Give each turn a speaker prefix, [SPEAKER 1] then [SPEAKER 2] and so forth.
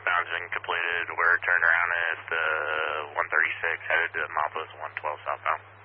[SPEAKER 1] Northbound's been completed. We're turned around at 136, headed to milepost 112 southbound.